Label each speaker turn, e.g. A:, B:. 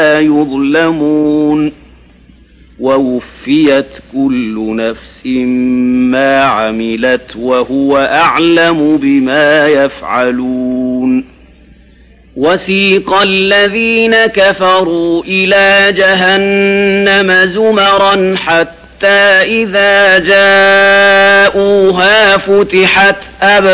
A: يظلمون ووفيت كل نفس ما عملت وهو أعلم بما يفعلون وسيق الذين كفروا إلى جهنم زمرا حتى إذا جاءوها فتحت أبوابها